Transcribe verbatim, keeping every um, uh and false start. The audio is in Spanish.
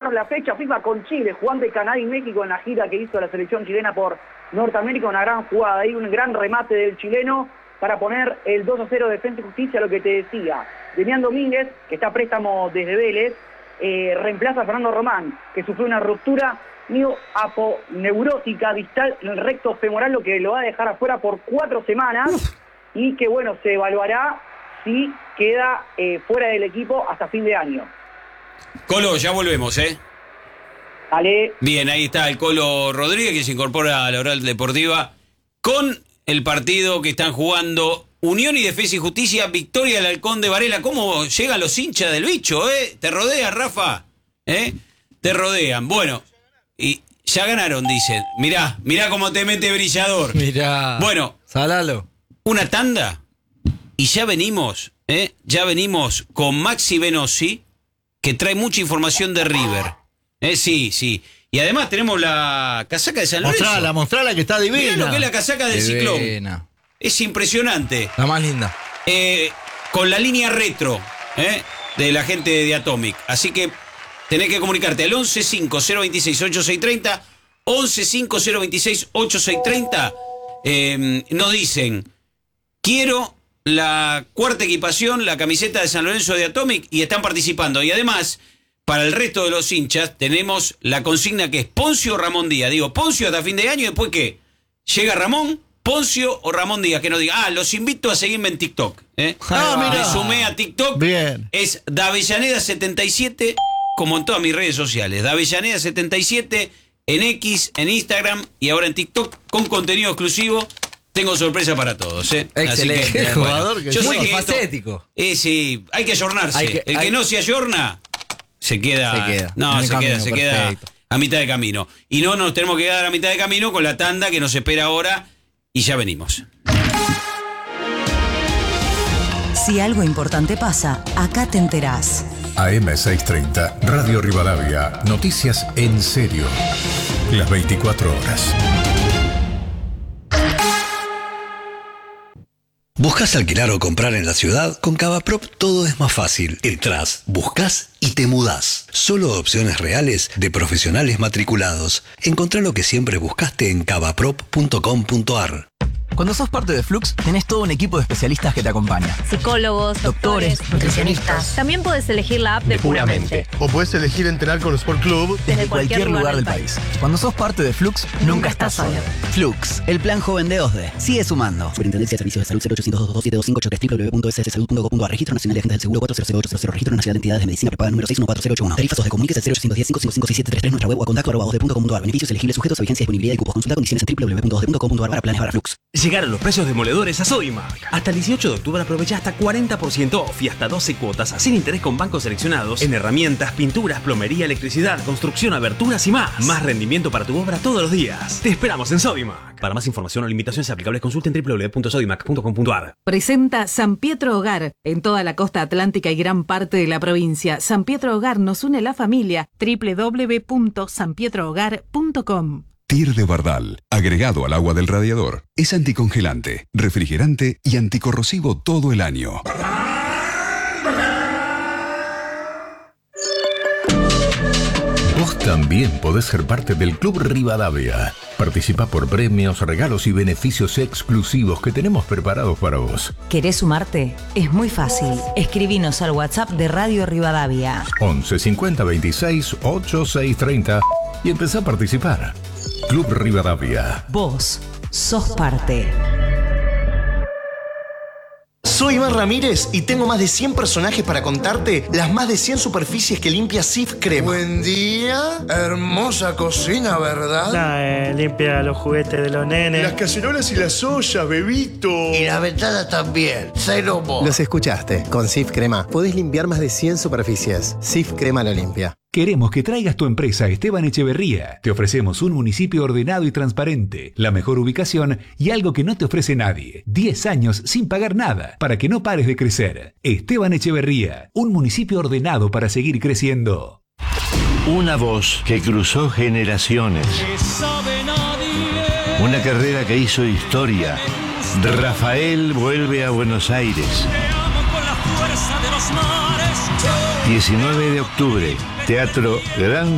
menos la fecha FIFA con Chile, jugando de Canadá y México en la gira que hizo la selección chilena por Norteamérica, una gran jugada ahí, un gran remate del chileno para poner el dos a cero de Defensa y Justicia, lo que te decía. Demián Domínguez, que está a préstamo desde Vélez, eh, reemplaza a Fernando Román, que sufrió una ruptura mioaponeurótica distal en el recto femoral, lo que lo va a dejar afuera por cuatro semanas. Uf. Y que, bueno, se evaluará si queda eh, fuera del equipo hasta fin de año. Colo, ya volvemos, ¿eh? Dale. Bien, ahí está el Colo Rodríguez, que se incorpora a la Oral Deportiva con el partido que están jugando Unión y Defensa y Justicia, victoria del Halcón de Varela. ¿Cómo llegan los hinchas del bicho, eh? Te rodean, Rafa, ¿eh? Te rodean. Bueno, y ya ganaron, dicen. Mirá, mirá cómo te mete Brillador. Mirá. Bueno, salalo. Una tanda y ya venimos, ¿eh? Ya venimos con Maxi Benossi, que trae mucha información de River. Eh, sí, sí. Y además tenemos la casaca de San Lorenzo. Mostrala, mostrala que está divina. Mirá lo que es la casaca del divina. Ciclón. Es impresionante. La más linda. Eh, con la línea retro, ¿eh? De la gente de Atomic. Así que tenés que comunicarte al once cinco cero veintiséis ochenta y seis treinta. once cinco cero veintiséis ochenta y seis treinta. Eh, nos dicen: quiero la cuarta equipación, la camiseta de San Lorenzo de Atomic, y están participando. Y además, para el resto de los hinchas, tenemos la consigna que es Poncio o Ramón Díaz. Digo, Poncio hasta fin de año, y después ¿qué? Llega Ramón, Poncio o Ramón Díaz, que nos diga, ah, los invito a seguirme en TikTok. ¿eh? Ah, mira. Me sumé a TikTok. Bien. Es Davellaneda setenta y siete, como en todas mis redes sociales. Davellaneda setenta y siete en X, en Instagram y ahora en TikTok, con contenido exclusivo. Tengo sorpresa para todos, ¿eh? Excelente. Así que, bueno, jugador que yo muy sé que facético. Esto, eh, sí, hay que ayornarse. Hay que, El hay... que no se ayorna, se queda. Se queda. No, se camino, queda, se perfecto. queda a mitad de camino. Y no nos tenemos que quedar a mitad de camino con la tanda que nos espera ahora. Y ya venimos. Si algo importante pasa, acá te enterás. A M seiscientos treinta, Radio Rivadavia. Noticias en serio. Las veinticuatro horas. ¿Buscas alquilar o comprar en la ciudad? Con Cavaprop todo es más fácil. Entrás, buscas y te mudás. Solo opciones reales de profesionales matriculados. Encontrá lo que siempre buscaste en cavaprop punto com punto ar. Cuando sos parte de Flux, tenés todo un equipo de especialistas que te acompaña. Psicólogos, doctores, doctores nutricionistas. También podés elegir la app de, de Puramente. O podés elegir entrenar con Sport Club desde, desde cualquier, cualquier lugar, lugar del país. país. Cuando sos parte de Flux, nunca, nunca estás solo. Flux, el plan joven de OSDE. Sigue sumando. Superintendencia de Servicios de Salud cero ochocientos dos dos siete dos cinco ocho tres w w w punto s s salud punto gov punto a r. Registro Nacional de Agentes del Seguro cuatro cero cero ocho cero cero. Registro Nacional de Entidades de Medicina Prepaga número seis uno cuatro cero ocho uno. Tarifas O S D E. Comuníquese cero ochocientos diez cinco cinco cinco seis siete tres tres. Nuestra web o a contacto arroba osde punto com punto ar. Beneficios elegibles sujetos a vigencia, disponibilidad y cupos. Consulta condiciones en w w w punto osde punto com punto ar para planes para Flux. Llegaron los precios demoledores a Sodimac. Hasta el dieciocho de octubre aprovecha hasta cuarenta por ciento off y hasta doce cuotas sin interés con bancos seleccionados en herramientas, pinturas, plomería, electricidad, construcción, aberturas y más. Más rendimiento para tu obra todos los días. Te esperamos en Sodimac. Para más información o limitaciones aplicables, consulta en w w w punto sodimac punto com punto ar. Presenta San Pietro Hogar en toda la costa atlántica y gran parte de la provincia. San Pietro Hogar nos une la familia. w w w punto san pietro hogar punto com. Tir de Bardal, agregado al agua del radiador. Es anticongelante, refrigerante y anticorrosivo todo el año. Vos también podés ser parte del Club Rivadavia. Participa por premios, regalos y beneficios exclusivos que tenemos preparados para vos. ¿Querés sumarte? Es muy fácil. Escribinos al WhatsApp de Radio Rivadavia. once cincuenta veintiséis ochenta y seis treinta y empezá a participar. Club Rivadavia. Vos sos parte. Soy Iván Ramírez y tengo más de cien personajes para contarte las más de cien superficies que limpia Cif Crema. Buen día, hermosa cocina, ¿verdad? Nah, eh, limpia los juguetes de los nenes. Las cacerolas y las ollas, bebito. Y la ventana también, cero mo. Los escuchaste, con Cif Crema podés limpiar más de cien superficies. Cif Crema lo limpia. Queremos que traigas tu empresa a Esteban Echeverría. Te ofrecemos un municipio ordenado y transparente, la mejor ubicación y algo que no te ofrece nadie. diez años sin pagar nada, para que no pares de crecer. Esteban Echeverría, un municipio ordenado para seguir creciendo. Una voz que cruzó generaciones. Una carrera que hizo historia. Rafael vuelve a Buenos Aires. diecinueve de octubre, Teatro Gran